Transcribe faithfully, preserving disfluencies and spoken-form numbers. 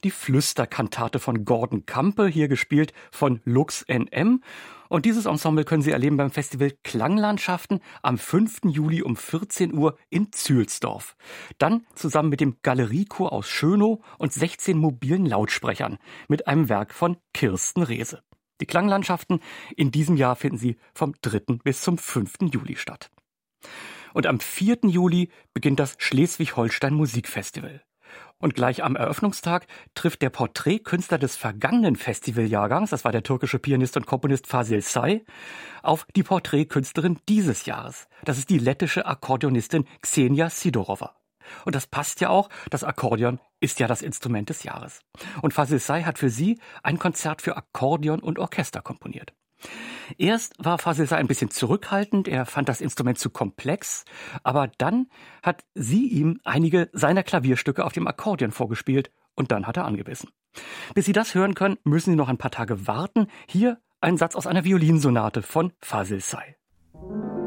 die Flüsterkantate von Gordon Campe, hier gespielt von Lux N M. Und dieses Ensemble können Sie erleben beim Festival Klanglandschaften am fünften Juli um vierzehn Uhr in Zühlsdorf. Dann zusammen mit dem Galeriechor aus Schönow und sechzehn mobilen Lautsprechern mit einem Werk von Kirsten Rehse. Die Klanglandschaften in diesem Jahr finden Sie vom dritten bis zum fünften Juli statt. Und am vierten Juli beginnt das Schleswig-Holstein Musikfestival. Und gleich am Eröffnungstag trifft der Porträtkünstler des vergangenen Festivaljahrgangs, das war der türkische Pianist und Komponist Fasil Say, auf die Porträtkünstlerin dieses Jahres. Das ist die lettische Akkordeonistin Xenia Sidorova. Und das passt ja auch, das Akkordeon ist ja das Instrument des Jahres. Und Fasil Say hat für sie ein Konzert für Akkordeon und Orchester komponiert. Erst war Fasil Say ein bisschen zurückhaltend, er fand das Instrument zu komplex, aber dann hat sie ihm einige seiner Klavierstücke auf dem Akkordeon vorgespielt und dann hat er angebissen. Bis Sie das hören können, müssen Sie noch ein paar Tage warten. Hier ein Satz aus einer Violinsonate von Fasil Say.